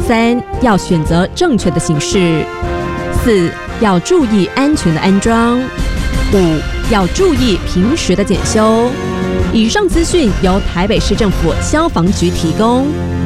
3. 要选择正确的形式。4. 要注意安全的安装。5. 要注意平时的检修。以上资讯由台北市政府消防局提供。